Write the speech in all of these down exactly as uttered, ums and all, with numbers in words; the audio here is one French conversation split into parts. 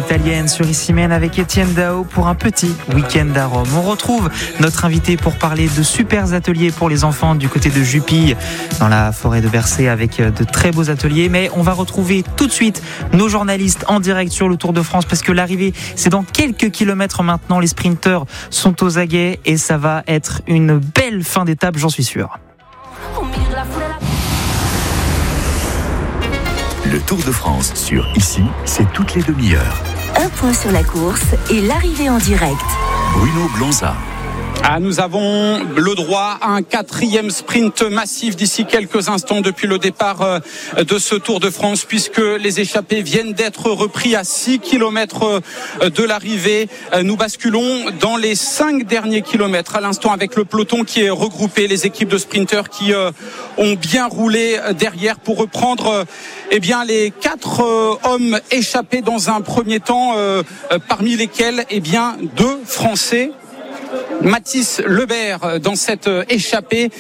l'italienne sur Issymène avec Étienne Dao pour un petit week-end à Rome. On retrouve notre invité pour parler de super ateliers pour les enfants du côté de Jupille dans la forêt de Bercé avec de très beaux ateliers. Mais on va retrouver tout de suite nos journalistes en direct sur le Tour de France parce que l'arrivée c'est dans quelques kilomètres maintenant. Les sprinteurs sont aux aguets et ça va être une belle fin d'étape, j'en suis sûr. Le Tour de France sur Ici, c'est toutes les demi-heures. Un point sur la course et l'arrivée en direct. Bruno Blanza. Ah, nous avons le droit à un quatrième sprint massif d'ici quelques instants depuis le départ de ce Tour de France, puisque les échappés viennent d'être repris à six kilomètres de l'arrivée. Nous basculons dans les cinq derniers kilomètres à l'instant avec le peloton qui est regroupé, les équipes de sprinteurs qui ont bien roulé derrière pour reprendre eh bien, les quatre hommes échappés dans un premier temps, parmi lesquels eh bien, deux Français. Mathis Lebert dans cette échappée,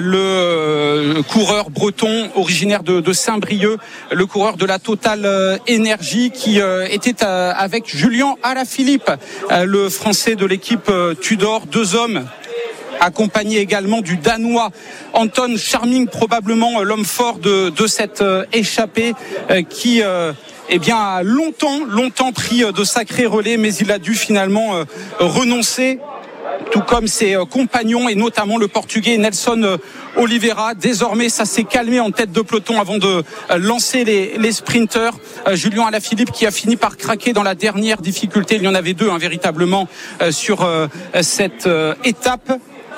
le coureur breton originaire de, de Saint-Brieuc, le coureur de la Total Énergie qui était avec Julien Alaphilippe, le français de l'équipe Tudor, deux hommes accompagné également du Danois Anton Charming, probablement l'homme fort de, de cette échappée qui eh bien, a longtemps, longtemps pris de sacrés relais, mais il a dû finalement renoncer, tout comme ses compagnons et notamment le Portugais Nelson Oliveira. Désormais, ça s'est calmé en tête de peloton avant de lancer les, les sprinteurs. Julien Alaphilippe qui a fini par craquer dans la dernière difficulté. Il y en avait deux, hein, véritablement, sur euh, cette euh, étape.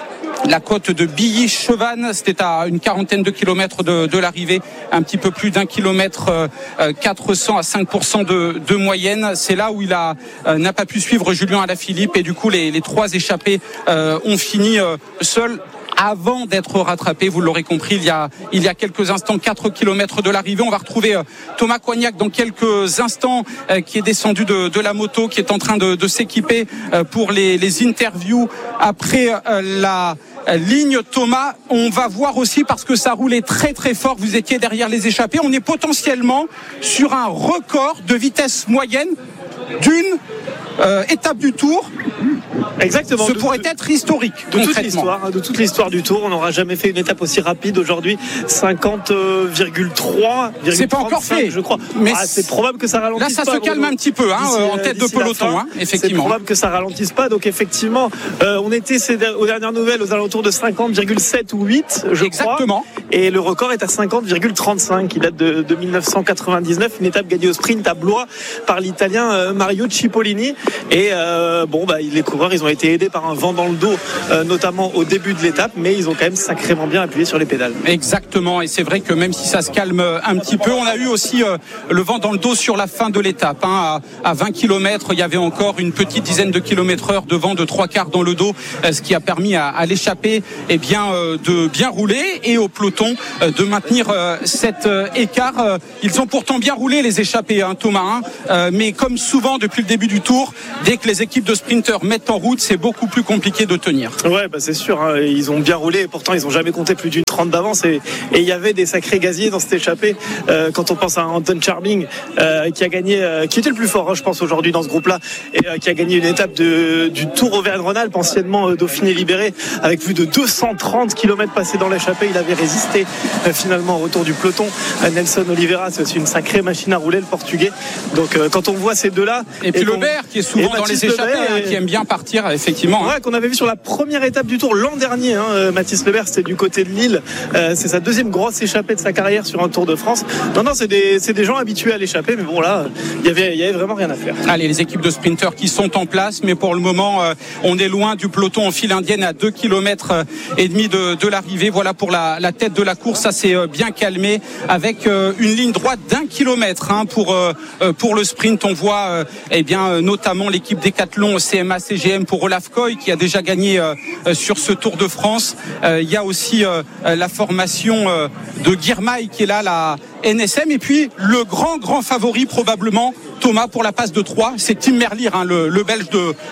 La côte de Billy-Chevannes, c'était à une quarantaine de kilomètres de, de l'arrivée, un petit peu plus d'un kilomètre, euh, quatre cents à cinq pour cent de, de moyenne. C'est là où il a euh, n'a pas pu suivre Julien Alaphilippe et du coup les, les trois échappés euh, ont fini euh, seuls. Avant d'être rattrapé, vous l'aurez compris, il y a, il y a quelques instants, quatre kilomètres de l'arrivée. On va retrouver euh, Thomas Coignac dans quelques instants, euh, qui est descendu de, de la moto, qui est en train de, de s'équiper euh, pour les, les interviews après euh, la euh, ligne. Thomas, on va voir aussi, parce que ça roulait très très fort, vous étiez derrière les échappés, on est potentiellement sur un record de vitesse moyenne d'une euh, étape du Tour. Exactement. Ce de, pourrait de, être historique. De toute l'histoire, de toute l'histoire du Tour, on n'aura jamais fait une étape aussi rapide aujourd'hui. cinquante virgule trois. C'est pas encore fait, je crois. Mais ah, c'est probable que ça ralentisse pas. Là, ça pas, se calme Bruno. un petit peu, hein, en tête de peloton, fin, hein, effectivement. C'est probable que ça ralentisse pas. Donc effectivement, euh, on était aux dernières nouvelles aux alentours de cinquante virgule sept ou huit, je Exactement. crois. Et le record est à cinquante virgule trente-cinq. Il date de, de dix-neuf cent quatre-vingt-dix-neuf, une étape gagnée au sprint à Blois par l'Italien euh, Mario Cipollini. Et euh, bon, bah, les coureurs, ils ont été aidés par un vent dans le dos, euh, notamment au début de l'étape, mais ils ont quand même sacrément bien appuyé sur les pédales. Exactement, et c'est vrai que même si ça se calme un petit peu, on a eu aussi euh, le vent dans le dos sur la fin de l'étape, hein, à, à vingt kilomètres, il y avait encore une petite dizaine de kilomètres heure de vent de trois quarts dans le dos, euh, ce qui a permis à, à l'échappée eh bien, euh, de bien rouler et au peloton euh, de maintenir euh, cet euh, écart. Euh, ils ont pourtant bien roulé les échappés, hein, Thomas, hein, euh, mais comme souvent depuis le début du Tour, dès que les équipes de sprinteurs mettent en route, c'est beaucoup plus compliqué de tenir. Ouais, bah c'est sûr, hein, ils ont bien roulé et pourtant ils ont jamais compté plus d'une trente d'avance et il y avait des sacrés gaziers dans cette échappée. Euh, quand on pense à Anton Charming euh, qui a gagné, euh, qui était le plus fort, hein, je pense aujourd'hui dans ce groupe-là, et euh, qui a gagné une étape de, du Tour Auvergne-Rhône-Alpes, anciennement euh, Dauphiné libéré, avec plus de deux cent trente kilomètres passés dans l'échappée. Il avait résisté euh, finalement au retour du peloton. Euh, Nelson Oliveira, c'est aussi une sacrée machine à rouler, le Portugais. Donc euh, quand on voit ces deux-là, et, et puis Lebert qui est souvent dans les échappées, hein, et... qui aime bien partir effectivement. Ouais, hein. Qu'on avait vu sur la première étape du Tour l'an dernier, hein, Mathis Lebert, c'était du côté de Lille. Euh, c'est sa deuxième grosse échappée de sa carrière sur un Tour de France. Non, non, c'est des, c'est des gens habitués à l'échappée, mais bon là, il y avait, il y avait vraiment rien à faire. Allez, les équipes de sprinteurs qui sont en place, mais pour le moment, euh, on est loin du peloton en file indienne à deux kilomètres et demi de, de l'arrivée. Voilà pour la, la tête de la course, ça s'est euh, bien calmé avec euh, une ligne droite d'un kilomètre hein, pour euh, pour le sprint. On voit euh, eh bien euh, notamment l'équipe Décathlon C M A C G M pour Olaf Koy qui a déjà gagné euh, sur ce Tour de France. Euh, il y a aussi euh, la formation euh, de Girmay qui est là, la N S M, et puis le grand grand favori probablement, Thomas, pour la passe de Troyes, c'est Tim Merlier, hein, le, le Belge de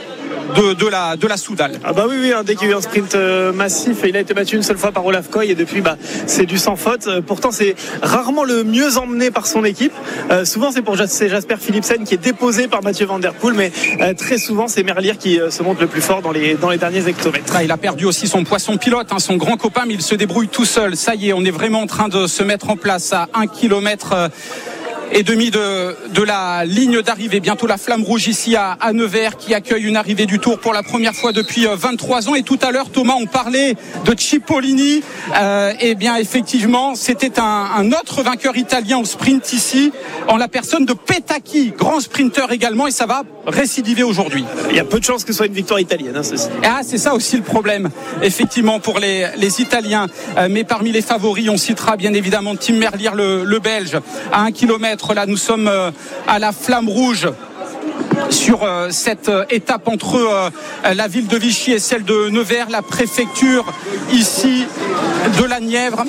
de, de, la, de la Soudal. Ah bah oui, oui hein, dès qu'il y a eu un sprint euh, massif, il a été battu une seule fois par Olaf Koy et depuis bah, c'est du sans faute. Euh, pourtant c'est rarement le mieux emmené par son équipe. Euh, souvent c'est pour c'est Jasper Philipsen qui est déposé par Mathieu Van Der Poel, mais euh, très souvent c'est Merlier qui euh, se montre le plus fort dans les, dans les derniers hectomètres. Ah, il a perdu aussi son poisson pilote, hein, son grand copain, mais il se débrouille tout seul. Ça y est, on est vraiment en train de se mettre en place à un kilomètre euh, et demi de, de la ligne d'arrivée. Bientôt la flamme rouge ici à, à Nevers qui accueille une arrivée du Tour pour la première fois depuis vingt-trois ans. Et tout à l'heure, Thomas, on parlait de Cipollini. Euh, et bien effectivement, c'était un, un autre vainqueur italien au sprint ici, en la personne de Petacchi, grand sprinter également. Et ça va récidiver aujourd'hui. Il y a peu de chances que ce soit une victoire italienne, hein, ceci. Ah, c'est ça aussi le problème, effectivement, pour les, les Italiens. Euh, mais parmi les favoris, on citera bien évidemment Tim Merlier, le, le Belge, à un kilomètre. Là, nous sommes à la flamme rouge sur euh, cette euh, étape entre euh, la ville de Vichy et celle de Nevers, la préfecture ici de la Nièvre.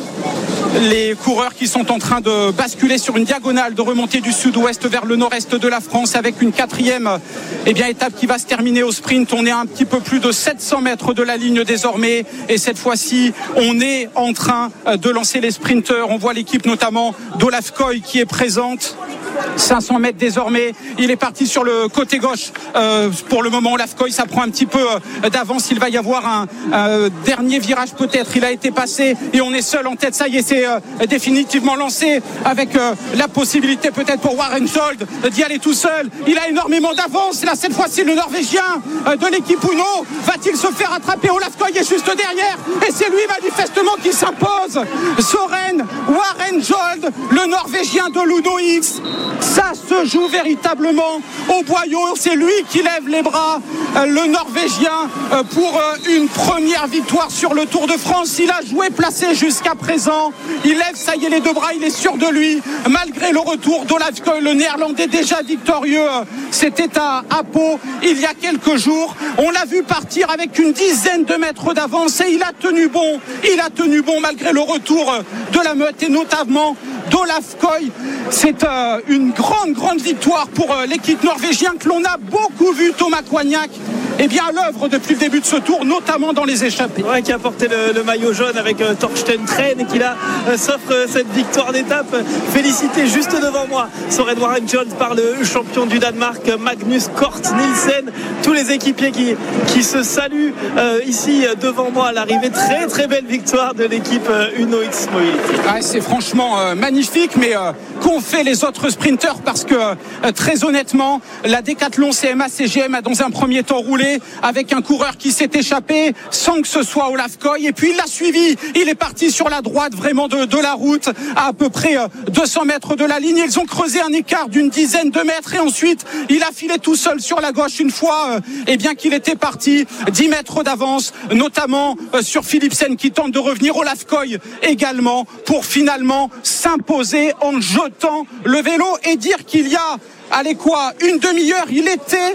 Les coureurs qui sont en train de basculer sur une diagonale, de remonter du sud-ouest vers le nord-est de la France avec une quatrième eh bien, étape qui va se terminer au sprint. On est à un petit peu plus de sept cents mètres de la ligne désormais et cette fois-ci, on est en train de lancer les sprinteurs. On voit l'équipe notamment d'Olaf Koy qui est présente. cinq cents mètres désormais, il est parti sur le côté gauche. Euh, pour le moment, Olaf Koy, ça prend un petit peu euh, d'avance. Il va y avoir un euh, dernier virage peut-être. Il a été passé et on est seul en tête. Ça y est, c'est euh, définitivement lancé avec euh, la possibilité peut-être pour Warren Jold d'y aller tout seul. Il a énormément d'avance. Là, cette fois-ci, le Norvégien euh, de l'équipe Uno va-t-il se faire attraper? Olaf Koy est juste derrière et c'est lui manifestement qui s'impose. Soren Warren Jold, le Norvégien de l'Uno X. Ça se joue véritablement au boyau. C'est lui qui lève les bras, le Norvégien, pour une première victoire sur le Tour de France. Il a joué placé jusqu'à présent. Il lève, ça y est, les deux bras. Il est sûr de lui, malgré le retour d'Olaf Koy, le Néerlandais déjà victorieux. C'était à, à Pau il y a quelques jours. On l'a vu partir avec une dizaine de mètres d'avance et il a tenu bon. Il a tenu bon malgré le retour de la meute et notamment d'Olaf Koy. C'est euh, une grande, grande victoire pour euh, l'équipe norvégienne que l'on a beaucoup vu, Thomas Coignac, eh bien, à l'œuvre depuis le début de ce tour, notamment dans les échappées. Ouais, qui a porté le, le maillot jaune avec euh, Torsten Tren et qui là euh, s'offre euh, cette victoire d'étape. Félicité juste devant moi, Soren Warren Jold par le champion du Danemark, Magnus Cort Nielsen. Tous les équipiers qui, qui se saluent euh, ici euh, devant moi à l'arrivée. Très, très belle victoire de l'équipe euh, Uno X Mobility. Ouais, c'est franchement euh, magnifique, mais euh, qu'ont fait les autres sprinteurs? Parce que euh, très honnêtement, la Décathlon C M A C G M a dans un premier temps roulé avec un coureur qui s'est échappé sans que ce soit Olaf Koy et puis il l'a suivi, il est parti sur la droite vraiment de, de la route à à peu près deux cents mètres de la ligne. Ils ont creusé un écart d'une dizaine de mètres et ensuite il a filé tout seul sur la gauche une fois euh, eh bien qu'il était parti, dix mètres d'avance notamment euh, sur Philipsen qui tente de revenir, Olaf Koy également pour finalement s'imposer en jetant le vélo et dire qu'il y a allez quoi, une demi-heure il était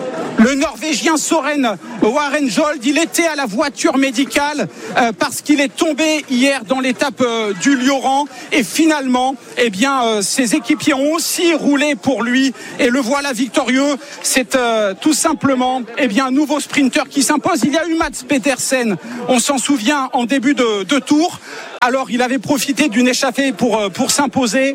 le Norvégien Soren Warren Jold, il était à la voiture médicale euh, parce qu'il est tombé hier dans l'étape euh, du Lioran et finalement, eh bien, euh, ses équipiers ont aussi roulé pour lui et le voilà victorieux. C'est euh, tout simplement, eh bien, un nouveau sprinter qui s'impose. Il y a eu Mats Pedersen, on s'en souvient en début de, de tour. Alors, il avait profité d'une échappée pour euh, pour s'imposer.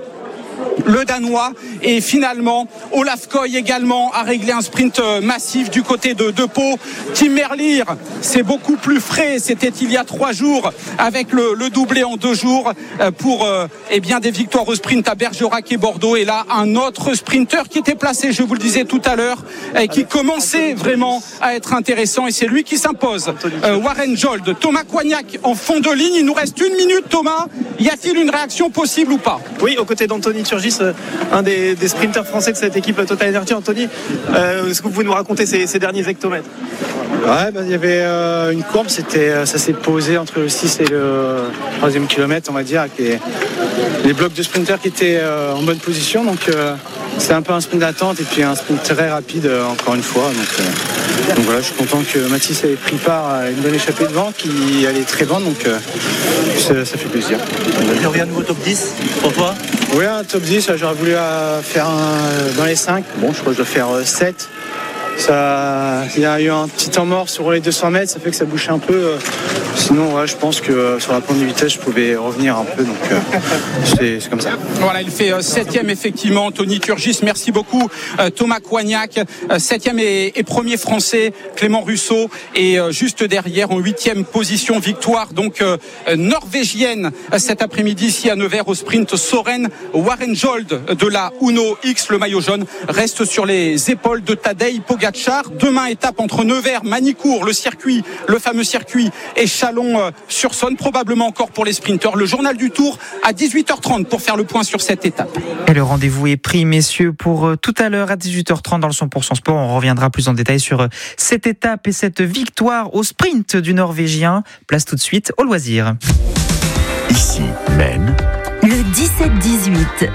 Le Danois et finalement Olaf Koy également a réglé un sprint massif du côté de, de Pau. Tim Merlier, c'est beaucoup plus frais, c'était il y a trois jours avec le, le doublé en deux jours pour euh, eh bien des victoires au sprint à Bergerac et Bordeaux et là un autre sprinter qui était placé, je vous le disais tout à l'heure, et qui commençait vraiment à être intéressant et c'est lui qui s'impose. euh, Warren Jold, Thomas Coignac en fond de ligne, il nous reste une minute. Thomas, y a-t-il une réaction possible ou pas? Oui, aux côtés d'Anthony Turgis, un des, des sprinteurs français de cette équipe Total Energy. Anthony, euh, est-ce que vous pouvez nous raconter ces, ces derniers hectomètres? Ouais, bah, il y avait euh, une courbe, c'était, ça s'est posé entre le six et le troisième kilomètre, on va dire, avec les, les blocs de sprinteurs qui étaient euh, en bonne position. Donc, euh, c'est un peu un sprint d'attente et puis un sprint très rapide, euh, encore une fois. Donc, euh, donc voilà, je suis content que Mathis ait pris part à une bonne échappée devant, qui allait très bonne, donc euh, ça, ça fait plaisir. Tu reviens à nouveau top dix pour toi? Oui, un top dix, j'aurais voulu euh, faire un, dans les cinq. Bon, je crois que je dois faire euh, sept. Ça, il y a eu un petit temps mort sur les deux cents mètres, ça fait que ça bouchait un peu. Sinon, ouais, je pense que euh, sur la pointe de vitesse, je pouvais revenir un peu. Donc, euh, c'est, c'est comme ça. Voilà, il fait euh, septième effectivement. Tony Turgis, merci beaucoup. Euh, Thomas Coignac, euh, septième et, et premier français. Clément Russo et euh, juste derrière en huitième position. Victoire donc euh, norvégienne euh, cet après-midi ici à Nevers au sprint. Soren Warenjold de la Uno X, le maillot jaune, reste sur les épaules de Tadej Pogačar. Demain, étape entre Nevers, Manicourt, le circuit, le fameux circuit, et Chalon-sur-Saône, probablement encore pour les sprinteurs. Le journal du Tour à dix-huit heures trente pour faire le point sur cette étape. Et le rendez-vous est pris, messieurs, pour euh, tout à l'heure à dix-huit heures trente dans le cent pour cent sport. On reviendra plus en détail sur euh, cette étape et cette victoire au sprint du Norvégien. Place tout de suite au loisir. Ici, Maine. Le dix-sept dix-huit.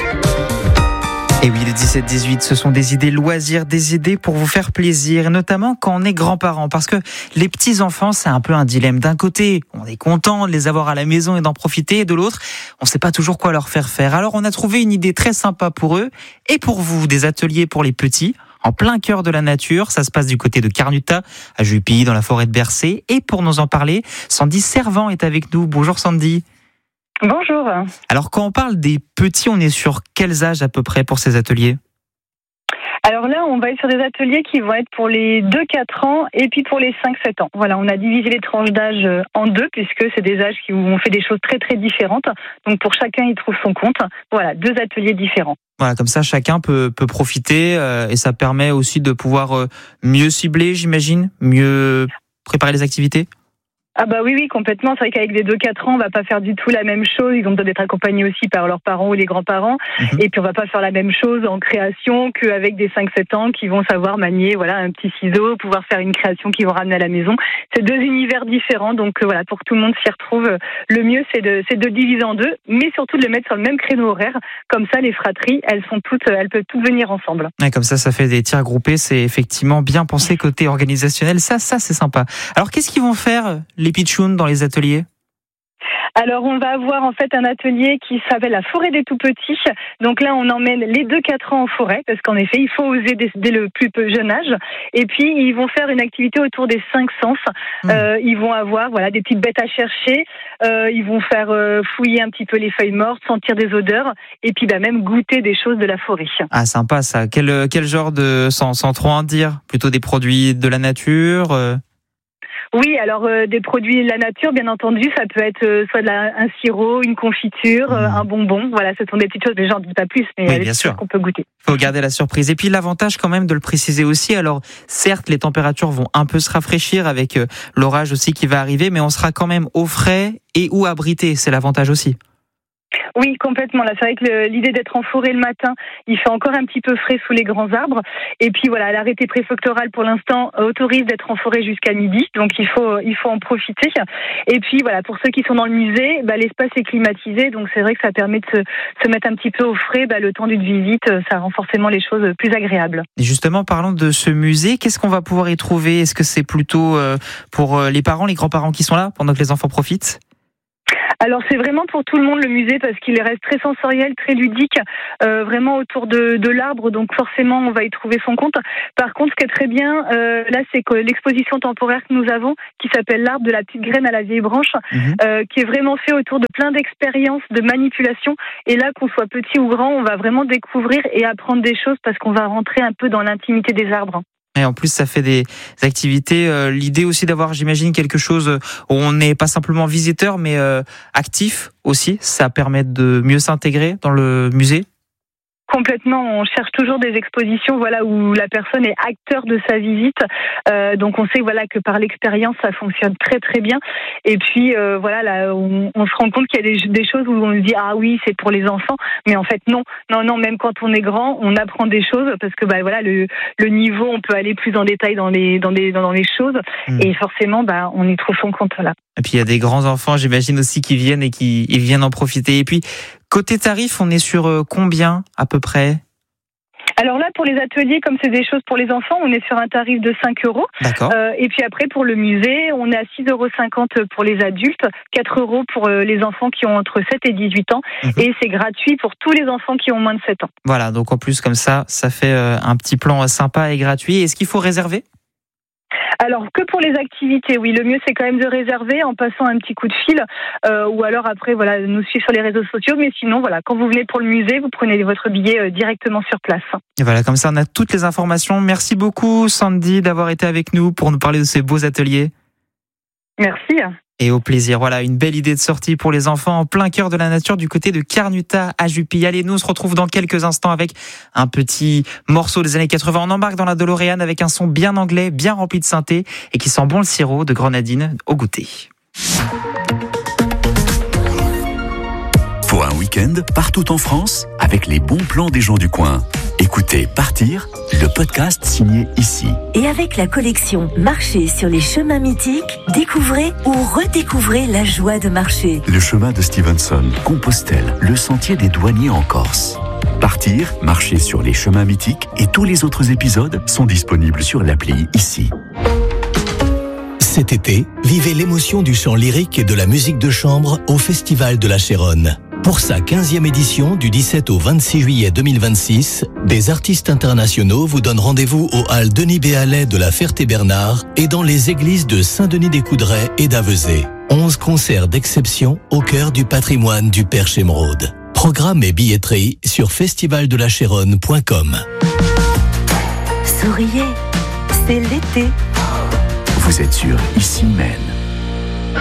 Et oui, le dix-sept dix-huit, ce sont des idées loisirs, des idées pour vous faire plaisir, et notamment quand on est grands-parents, parce que les petits-enfants, c'est un peu un dilemme. D'un côté, on est content de les avoir à la maison et d'en profiter, et de l'autre, on ne sait pas toujours quoi leur faire faire. Alors on a trouvé une idée très sympa pour eux, et pour vous, des ateliers pour les petits, en plein cœur de la nature. Ça se passe du côté de Carnuta, à Jupy, dans la forêt de Bercé. Et pour nous en parler, Sandy Servant est avec nous. Bonjour Sandy. Bonjour. Alors quand on parle des petits, on est sur quels âges à peu près pour ces ateliers ? Alors là, on va être sur des ateliers qui vont être pour les deux quatre ans et puis pour les cinq sept ans. Voilà, on a divisé les tranches d'âge en deux puisque c'est des âges où on fait des choses très très différentes. Donc pour chacun, il trouve son compte. Voilà, deux ateliers différents. Voilà, comme ça, chacun peut, peut profiter euh, et ça permet aussi de pouvoir euh, mieux cibler, j'imagine, mieux préparer les activités. Ah bah oui, oui, complètement. C'est vrai qu'avec les deux quatre ans, on va pas faire du tout la même chose. Ils ont besoin d'être accompagnés aussi par leurs parents ou les grands-parents. Mmh. Et puis on va pas faire la même chose en création qu'avec des cinq sept ans qui vont savoir manier voilà un petit ciseau, pouvoir faire une création qu'ils vont ramener à la maison. C'est deux univers différents. Donc euh, voilà, pour que tout le monde s'y retrouve, le mieux c'est de, c'est de diviser en deux, mais surtout de le mettre sur le même créneau horaire. Comme ça, les fratries, elles sont toutes, elles peuvent toutes venir ensemble. Ouais, comme ça, ça fait des tirs groupés. C'est effectivement bien pensé côté organisationnel. Ça, ça, c'est sympa. Alors, qu'est-ce qu'ils vont faire, les pitchouns, dans les ateliers ? Alors, on va avoir en fait un atelier qui s'appelle la forêt des tout-petits. Donc là, on emmène les deux quatre ans en forêt, parce qu'en effet, il faut oser dès, dès le plus jeune âge. Et puis, ils vont faire une activité autour des cinq sens. Mmh. Euh, ils vont avoir voilà des petites bêtes à chercher. Euh, ils vont faire euh, fouiller un petit peu les feuilles mortes, sentir des odeurs, et puis bah, même goûter des choses de la forêt. Ah, sympa ça. Quel, quel genre de, sans, sans trop en dire, plutôt des produits de la nature euh... Oui, alors euh, des produits de la nature, bien entendu, ça peut être euh, soit de la, un sirop, une confiture, euh, un bonbon. Voilà, ce sont des petites choses, les gens ne doutent pas plus, mais oui, des bien sûr qu'on peut goûter. Il faut garder la surprise. Et puis l'avantage quand même de le préciser aussi, alors certes, les températures vont un peu se rafraîchir avec euh, l'orage aussi qui va arriver, mais on sera quand même au frais et ou abrité, c'est l'avantage aussi. Oui, complètement. Là, c'est vrai que le, l'idée d'être en forêt le matin, il fait encore un petit peu frais sous les grands arbres. Et puis voilà, l'arrêté préfectoral pour l'instant autorise d'être en forêt jusqu'à midi, donc il faut il faut en profiter. Et puis voilà, pour ceux qui sont dans le musée, bah, l'espace est climatisé, donc c'est vrai que ça permet de se, se mettre un petit peu au frais. Bah, le temps d'une visite, ça rend forcément les choses plus agréables. Et justement, parlons de ce musée. Qu'est-ce qu'on va pouvoir y trouver ? Est-ce que c'est plutôt pour les parents, les grands-parents qui sont là pendant que les enfants profitent ? Alors c'est vraiment pour tout le monde le musée parce qu'il reste très sensoriel, très ludique, euh, vraiment autour de, de l'arbre, donc forcément on va y trouver son compte. Par contre, ce qui est très bien euh, là, c'est que l'exposition temporaire que nous avons, qui s'appelle l'arbre de la petite graine à la vieille branche, mmh. euh, qui est vraiment fait autour de plein d'expériences, de manipulation. Et là, qu'on soit petit ou grand, on va vraiment découvrir et apprendre des choses parce qu'on va rentrer un peu dans l'intimité des arbres. Et en plus, ça fait des activités. Euh, l'idée aussi d'avoir, j'imagine, quelque chose où on n'est pas simplement visiteur, mais euh, actif aussi. Ça permet de mieux s'intégrer dans le musée. Complètement, on cherche toujours des expositions, voilà, où la personne est acteur de sa visite. Euh, donc on sait, voilà, que par l'expérience, ça fonctionne très très bien. Et puis euh, voilà, là, on, on se rend compte qu'il y a des, des choses où on se dit ah oui, c'est pour les enfants, mais en fait non, non, non. Même quand on est grand, on apprend des choses parce que bah voilà, le, le niveau, on peut aller plus en détail dans les dans les dans les choses mmh. et forcément, bah on y trouve son compte là. Et puis il y a des grands enfants, j'imagine aussi, qui viennent et qui ils viennent en profiter. Et puis côté tarif, on est sur combien à peu près ? Alors là, pour les ateliers, comme c'est des choses pour les enfants, on est sur un tarif de cinq euros. D'accord. Euh, et puis après, pour le musée, on est à six euros cinquante pour les adultes, quatre euros pour les enfants qui ont entre sept et dix-huit ans. Mmh. Et c'est gratuit pour tous les enfants qui ont moins de sept ans. Voilà, donc en plus, comme ça, ça fait un petit plan sympa et gratuit. Est-ce qu'il faut réserver ? Alors, que pour les activités, oui, le mieux c'est quand même de réserver en passant un petit coup de fil euh, ou alors après, voilà, nous suivre sur les réseaux sociaux. Mais sinon, voilà, quand vous venez pour le musée, vous prenez votre billet euh, directement sur place. Et voilà, comme ça, on a toutes les informations. Merci beaucoup, Sandy, d'avoir été avec nous pour nous parler de ces beaux ateliers. Merci. Et au plaisir. Voilà, une belle idée de sortie pour les enfants en plein cœur de la nature du côté de Carnuta à Jupille. Allez, nous on se retrouve dans quelques instants avec un petit morceau des années quatre-vingts. On embarque dans la DeLorean avec un son bien anglais, bien rempli de synthé et qui sent bon le sirop de grenadine au goûter. Pour un week-end partout en France avec les bons plans des gens du coin. Écoutez Partir, le podcast signé Ici. Et avec la collection Marcher sur les chemins mythiques, découvrez ou redécouvrez la joie de marcher. Le chemin de Stevenson, Compostelle, le sentier des douaniers en Corse. Partir, marcher sur les chemins mythiques et tous les autres épisodes sont disponibles sur l'appli Ici. Cet été, vivez l'émotion du chant lyrique et de la musique de chambre au Festival de la Chéronne. Pour sa quinzième édition du dix-sept au vingt-six juillet deux mille vingt-six, des artistes internationaux vous donnent rendez-vous aux halles Denis Béalet de la Ferté-Bernard et dans les églises de Saint-Denis-des-Coudrais et d'Avezé. onze concerts d'exception au cœur du patrimoine du Perche Émeraude. Programme et billetterie sur festival de la chéronne point com. Souriez, c'est l'été. Vous êtes sur Ici Même.